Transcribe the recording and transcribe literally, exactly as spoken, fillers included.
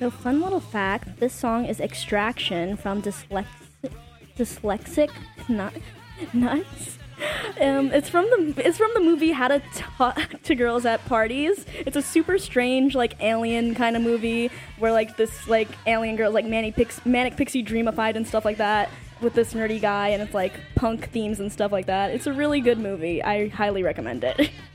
So, fun little fact, this song is Extraction from Dyslex- Dyslexic Nut- Nuts. Um, it's from the it's from the movie How to Talk to Girls at Parties. It's a super strange, like, alien kind of movie where, like, this, like, alien girl, like, manic, pix- manic pixie dreamified and stuff like that with this nerdy guy, and it's, like, punk themes and stuff like that. It's a really good movie. I highly recommend it.